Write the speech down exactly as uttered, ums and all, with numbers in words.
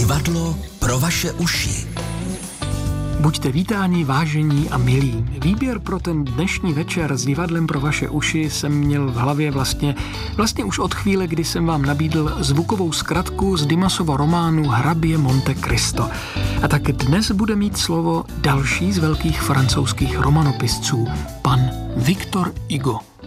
Divadlo pro vaše uši. Buďte vítáni, vážení a milí. Výběr pro ten dnešní večer s Divadlem pro vaše uši jsem měl v hlavě vlastně, vlastně už od chvíle, kdy jsem vám nabídl zvukovou zkratku z Dumasova románu Hrabě Monte Cristo. A tak dnes bude mít slovo další z velkých francouzských romanopisců, pan Victor Hugo.